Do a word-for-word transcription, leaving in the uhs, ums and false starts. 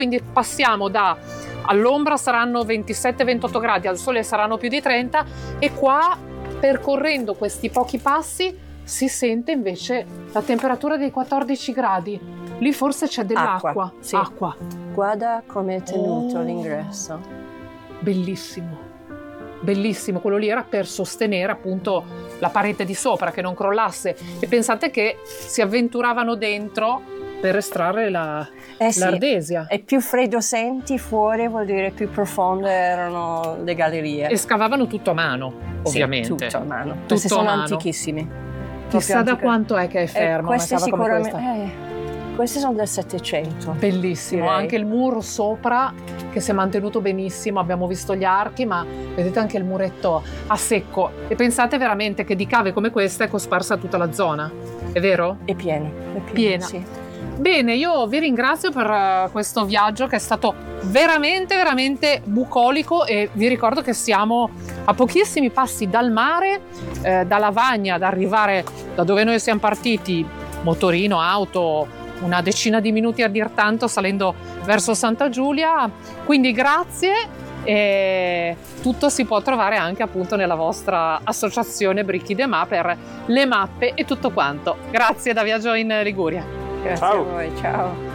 quindi passiamo da all'ombra saranno ventisette ventotto gradi, al sole saranno più di trenta, e qua percorrendo questi pochi passi si sente invece la temperatura dei quattordici gradi. Lì forse c'è dell'acqua. Acqua, sì. Acqua. Guarda come è tenuto Oh. l'ingresso. Bellissimo. Bellissimo, quello lì era per sostenere appunto la parete di sopra che non crollasse, e pensate che si avventuravano dentro per estrarre la, Eh sì, l'ardesia. e più freddo senti fuori vuol dire più profonde erano le gallerie. E scavavano tutto a mano, ovviamente. Sì, tutto a mano. Tutto Questi a sono mano. antichissimi. Chissà da antiche- quanto è che è ferma Eh, una questi cava come sicuramente, questa. eh, questi sono del Settecento. Bellissimo, direi. anche il muro sopra che si è mantenuto benissimo, abbiamo visto gli archi, ma vedete anche il muretto a secco. E pensate veramente che di cave come questa è cosparsa tutta la zona, è vero? È pieno, è pieno, Piena. sì. Bene, io vi ringrazio per eh, questo viaggio che è stato veramente, veramente bucolico, e vi ricordo che siamo a pochissimi passi dal mare, eh, da Lavagna, ad arrivare da dove noi siamo partiti, motorino, auto, una decina di minuti a dir tanto, salendo verso Santa Giulia. Quindi grazie, e tutto si può trovare anche appunto nella vostra associazione Bricchi de Ma per le mappe e tutto quanto. Grazie da Viaggio in Liguria. Grazie Ciao. a voi, ciao.